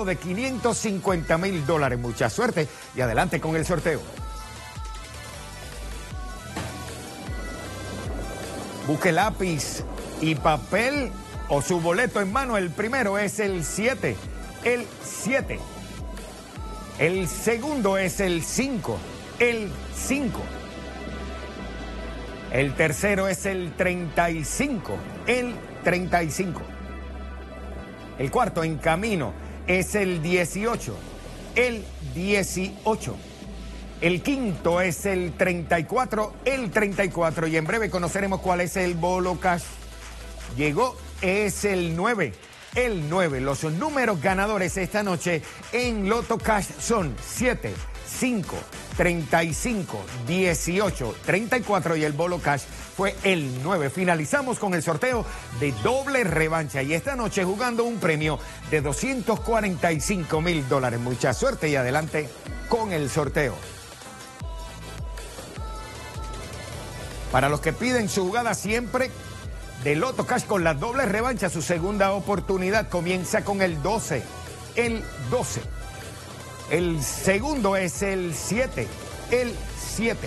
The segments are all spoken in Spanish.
acumulado de $550,000. Mucha suerte y adelante con el sorteo. Busque lápiz y papel o su boleto en mano. El primero es el 7. El 7. El segundo es el 5. El 5. El tercero es el 35. El 35. El cuarto en camino es el 18. El 18. El quinto es el 34. El 34. Y en breve conoceremos cuál es el bolo cash. Llegó, es el 9. El 9. Los números ganadores esta noche en Loto Cash son 7, 5, 35, 18, 34 y el bolo cash fue el 9. Finalizamos con el sorteo de doble revancha y esta noche jugando un premio de $245,000. Mucha suerte y adelante con el sorteo. Para los que piden su jugada siempre de Loto Cash con la doble revancha, su segunda oportunidad comienza con el 12. El 12. El segundo es el 7. El 7.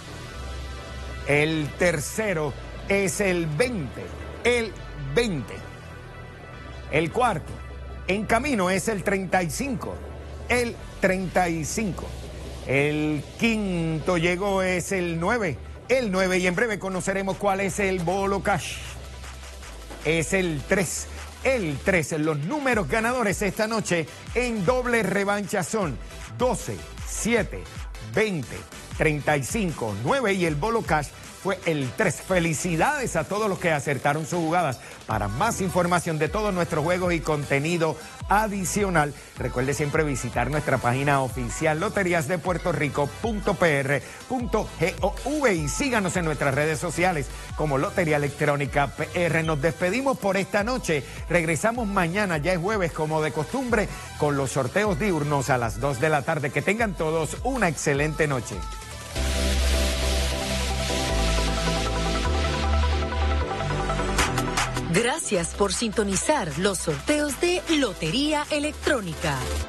El tercero es el 20. El 20. El cuarto en camino es el 35. El 35. El quinto llegó, es el 9. El 9 y en breve conoceremos cuál es el bolo cash. Es el 3. El 3. Los números ganadores esta noche en doble revancha son 12, 7, 20, 35, 9 y el bolo cash fue el 3. Felicidades a todos los que acertaron sus jugadas. Para más información de todos nuestros juegos y contenido adicional, recuerde siempre visitar nuestra página oficial loteriasdepuertorico.pr.gov y síganos en nuestras redes sociales como Lotería Electrónica PR. Nos despedimos por esta noche. Regresamos mañana, ya es jueves como de costumbre, con los sorteos diurnos a las 2 de la tarde. Que tengan todos una excelente noche. Gracias por sintonizar los sorteos de Lotería Electrónica.